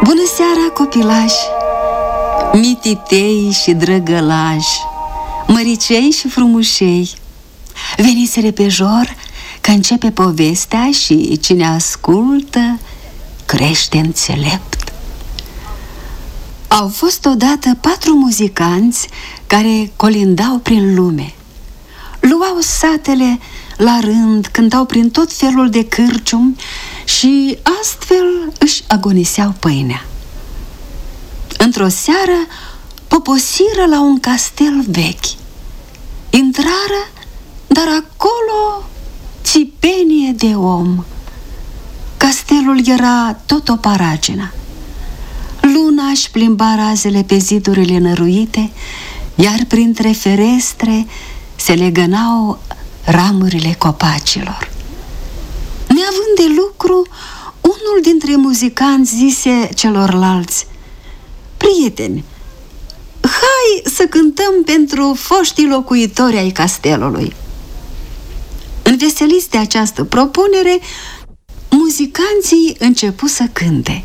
Bună seara, copilași, mititei și drăgălași, măricei și frumușei. Veniți repejor că începe povestea și cine ascultă crește înțelept. Au fost odată 4 muzicanți care colindau prin lume. Luau satele la rând, cântau prin tot felul de cârciumi și astfel își agoniseau pâinea. Într-o seară poposiră la un castel vechi. Intrară, dar acolo țipenie de om. Castelul era tot o paragină. Luna își plimba razele pe zidurile năruite, iar printre ferestre se legănau ramurile copacilor. Neavând de lucru, unul dintre muzicanți zise celorlalți: prieteni, hai să cântăm pentru foștii locuitori ai castelului. Înveseliți de această propunere, muzicanții începu să cânte.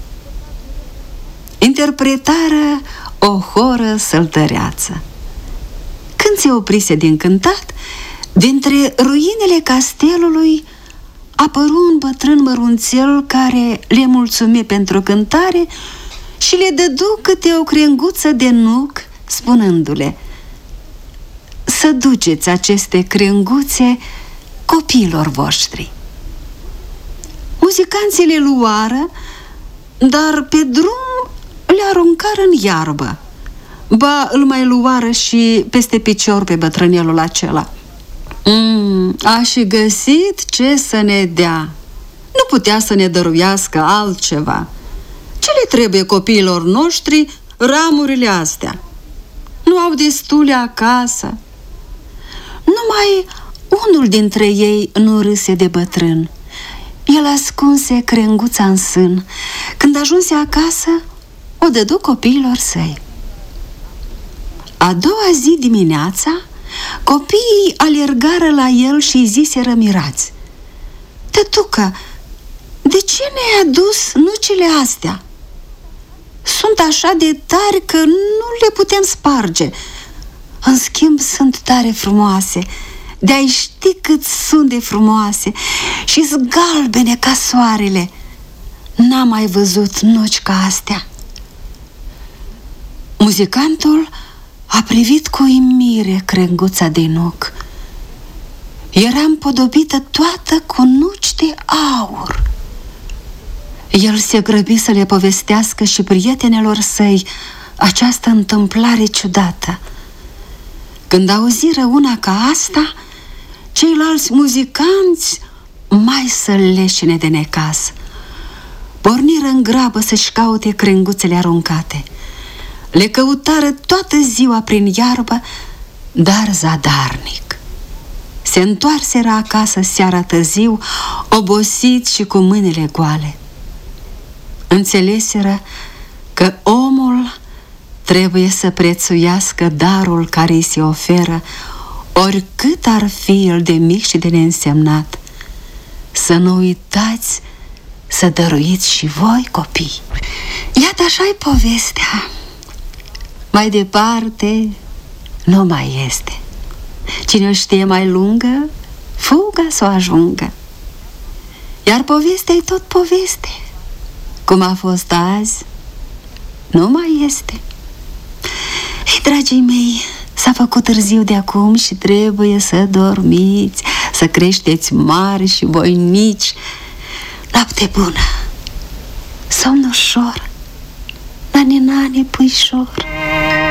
Interpretară o horă săltăreață. Când se oprise din cântat, dintre ruinele castelului apăru un bătrân mărunțel care le mulțumi pentru cântare și le dădu câte o crenguță de nuc, spunându-le: să duceți aceste crenguțe copiilor voștri. Muzicanții le luară, dar pe drum le aruncară în iarbă. Ba, îl mai luară și peste picior pe bătrânelul acela. A și găsit ce să ne dea. Nu putea să ne dăruiască altceva. Ce le trebuie copiilor noștri ramurile astea? Nu au destule acasă. Numai unul dintre ei nu râse de bătrân. El ascunse crenguța în sân. Când ajunse acasă, o dădu copiilor săi. A doua zi dimineața, copiii alergară la el și îi ziseră mirați: tătucă, de ce ne-ai adus nucile astea? Sunt așa de tari că nu le putem sparge. În schimb, sunt tare frumoase. De-ai ști cât sunt de frumoase și-s galbene ca soarele. N-am mai văzut nuci ca astea. Muzicantul a privit cu uimire crenguța de nuc. Era împodobită toată cu nuci de aur. El se grăbi să le povestească și prietenilor săi această întâmplare ciudată. Când auziră una ca asta, ceilalți muzicanți mai să leșine de necaz. Porniră în grabă să-și caute crenguțele aruncate. Le căutară toată ziua prin iarbă, dar zadarnic. Se întoarseră acasă seara târziu, obosiți și cu mâinile goale. Înțeleseră că omul trebuie să prețuiască darul care îi se oferă, oricât ar fi el de mic și de neînsemnat. Să nu uitați să dăruiți și voi, copii. Iată, așa-i povestea. Mai departe nu mai este. Cine o știe mai lungă, fuga să o ajungă. Iar povestea-i tot poveste. Cum a fost azi, nu mai este. Ei, dragii mei, s-a făcut târziu de acum și trebuie să dormiți, să creșteți mari și voinici. Noapte bună, somn ușor, nani, nani, puișor.